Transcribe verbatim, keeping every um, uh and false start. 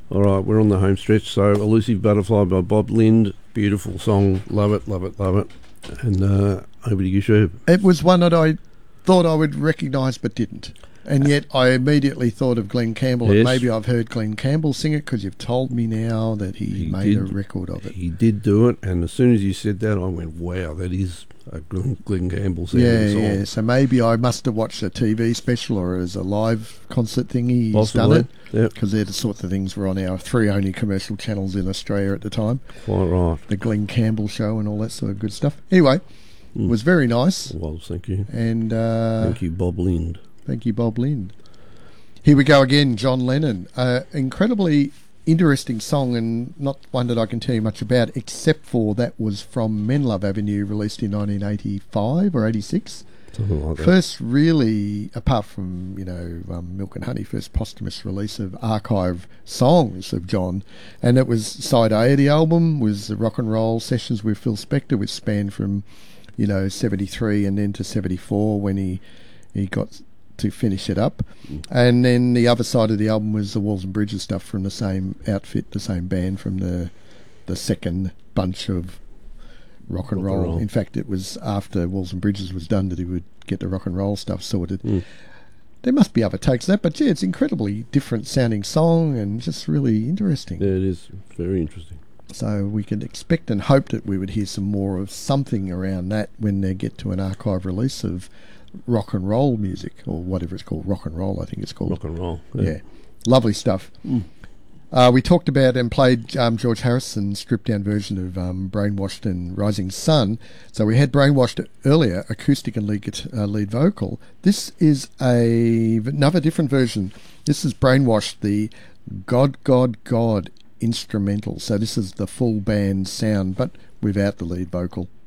All right, we're on the home stretch. So, Elusive Butterfly by Bob Lind. Beautiful song. Love it, love it, love it. And uh, over to you, Sherb. It was one that I thought I would recognise but didn't. And yet I immediately thought of Glenn Campbell. Yes. And maybe I've heard Glenn Campbell sing it because you've told me now that he, He made did. a record of it. He did do it, and as soon as you said that, I went, wow, that is a Glenn, Glenn Campbell sounding Yeah, song. yeah. So maybe I must have watched a T V special or as a live concert thingy. He's Possibly, done it. yep. Because they're the sorts of things were on our three only commercial channels in Australia at the time. Quite right. The Glenn Campbell show and all that sort of good stuff. Anyway, Mm. it was very nice. Well, thank you. And uh, Thank you, Bob Lind. thank you, Bob Lind. Here we go again, John Lennon. Uh, incredibly interesting song and not one that I can tell you much about, except for that was from Men Love Avenue, released in nineteen eighty-five or eighty-six. Something like that. First, really, apart from, you know, um, Milk and Honey, first posthumous release of archive songs of John. And it was side A of the album, was the rock and roll sessions with Phil Spector, which spanned from, you know, seventy-three and then to seventy-four when he, he got to finish it up. Mm. And then the other side of the album was the Walls and Bridges stuff from the same outfit, the same band from the the second bunch of rock and, Rock and roll. roll. In fact, it was after Walls and Bridges was done that he would get the rock and roll stuff sorted. Mm. There must be other takes of that, but yeah, it's incredibly different sounding song and just really interesting. Yeah, it is very interesting. So we could expect and hope that we would hear some more of something around that when they get to an archive release of rock and roll music, or whatever it's called, rock and roll I think it's called. Rock and roll. Yeah, lovely stuff. Mm. Uh, we talked about and played um, George Harrison's stripped down version of um, Brainwashed and Rising Sun. So we had Brainwashed earlier, acoustic and lead, guit- uh, lead vocal. This is a another different version. This is Brainwashed, the God, God, God instrumental. So this is the full band sound, but without the lead vocal.